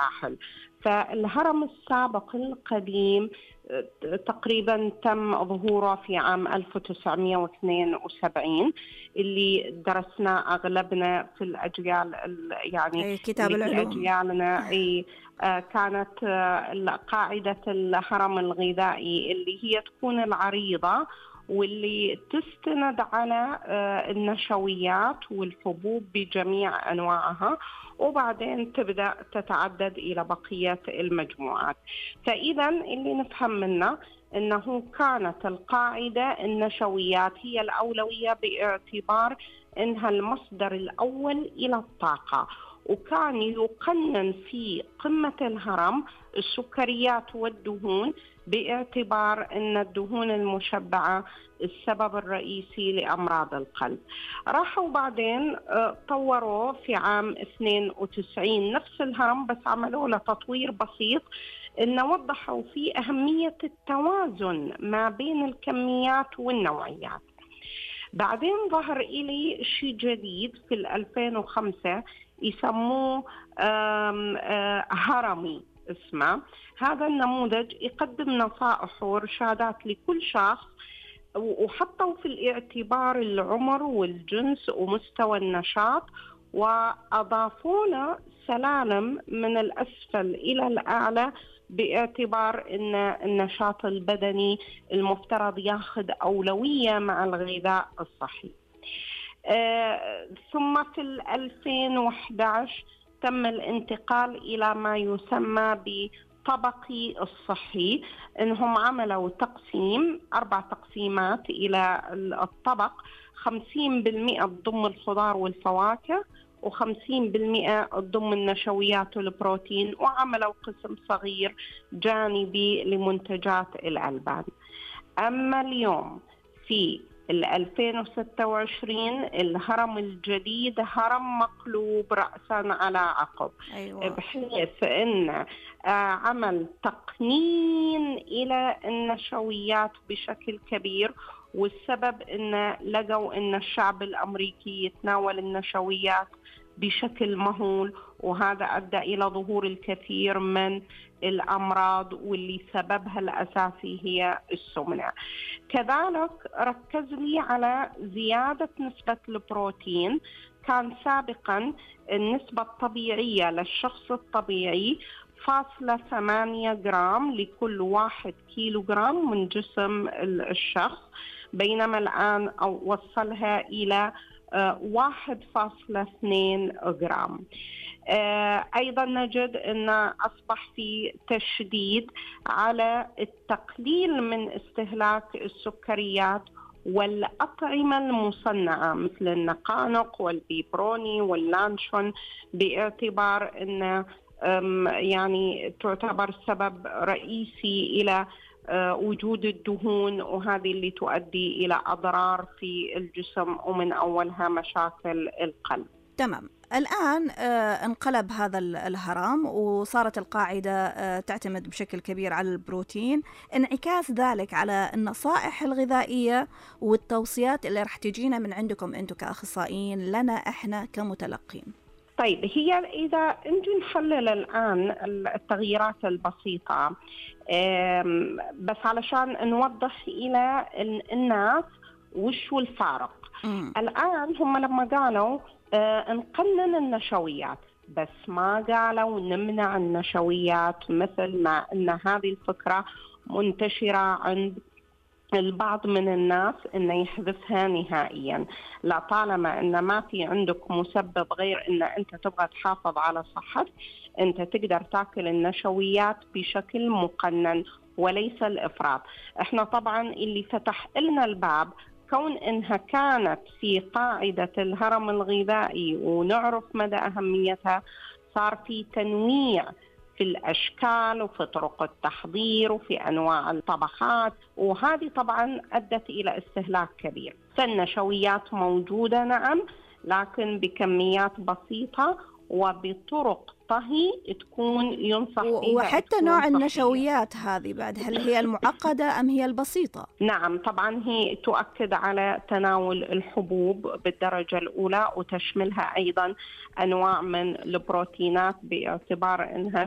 مراحل. فالهرم السابق القديم تقريبا تم ظهوره في عام 1972 اللي درسناه أغلبنا في الأجيال، يعني كتاب اللي في العلوم. أجيالنا. كانت قاعدة الهرم الغذائي اللي هي تكون العريضة واللي تستند على النشويات والحبوب بجميع أنواعها، وبعدين تبدأ تتعدد إلى بقية المجموعات. فإذا اللي نفهم منه أنه كانت القاعدة النشويات هي الأولوية باعتبار أنها المصدر الأول إلى الطاقة، وكان يقنن في قمة الهرم السكريات والدهون باعتبار أن الدهون المشبعة السبب الرئيسي لأمراض القلب. راحوا بعدين طوروا في عام 92 نفس الهرم، بس عملوا له تطوير بسيط، إن وضحوا فيه أهمية التوازن ما بين الكميات والنوعيات. بعدين ظهر إلي شيء جديد في 2005 يسموه هرمي اسمه. هذا النموذج يقدم نصائح وإرشادات لكل شخص، وحطوا في الاعتبار العمر والجنس ومستوى النشاط، وأضافوا له سلالم من الأسفل إلى الأعلى باعتبار أن النشاط البدني المفترض ياخذ أولوية مع الغذاء الصحي. ثم في 2011 تم الانتقال إلى ما يسمى بطبقي الصحي، إنهم عملوا تقسيم 4 تقسيمات إلى الطبق. 50% تضم الخضار والفواكه، و50% تضم النشويات والبروتين، وعملوا قسم صغير جانبي لمنتجات الألبان. أما اليوم في 2026 الهرم الجديد هرم مقلوب رأسا على عقب. أيوة. بحيث أن عمل تقنين إلى النشويات بشكل كبير، والسبب أن لقوا أن الشعب الأمريكي يتناول النشويات بشكل مهول، وهذا أدى إلى ظهور الكثير من الأمراض واللي سببها الأساسي هي السمنة. كذلك ركز لي على زيادة نسبة البروتين. كان سابقا النسبة الطبيعية للشخص الطبيعي 0.8 جرام لكل 1 كيلو جرام من جسم الشخص، بينما الآن وصلها إلى 1.2 جرام. أيضا نجد أن أصبح في تشديد على التقليل من استهلاك السكريات والأطعمة المصنعة مثل النقانق والبيبروني واللانشون، باعتبار أن يعني تعتبر سبب رئيسي إلى وجود الدهون، وهذه اللي تؤدي إلى أضرار في الجسم، ومن أولها مشاكل القلب. تمام. الآن انقلب هذا الهرم وصارت القاعدة تعتمد بشكل كبير على البروتين، انعكاس ذلك على النصائح الغذائية والتوصيات اللي رح تجينا من عندكم أنتم كأخصائيين لنا إحنا كمتلقين. طيب، هي إذا نجي نحلل الآن التغييرات البسيطة بس علشان نوضح إلى الناس وش الفارق. الآن هم لما قالوا نقنن النشويات، بس ما قالوا نمنع النشويات، مثل ما أن هذه الفكرة منتشرة عند البعض من الناس إنه يحذفها نهائيا. لا، طالما إن ما في عندك مسبب غير إن أنت تبغى تحافظ على صحتك، أنت تقدر تاكل النشويات بشكل مقنن وليس الإفراط. إحنا طبعا اللي فتح لنا الباب كون إنها كانت في قاعدة الهرم الغذائي ونعرف مدى أهميتها، صار في تنويع في الأشكال وفي طرق التحضير وفي أنواع الطبخات، وهذه طبعا أدت إلى استهلاك كبير. فالنشويات موجودة نعم، لكن بكميات بسيطة وبطرق طهي تكون ينصح فيها. وحتى نوع النشويات هذه بعد، هل هي المعقدة أم هي البسيطة؟ نعم، طبعا هي تؤكد على تناول الحبوب بالدرجة الأولى، وتشملها أيضا أنواع من البروتينات باعتبار أنها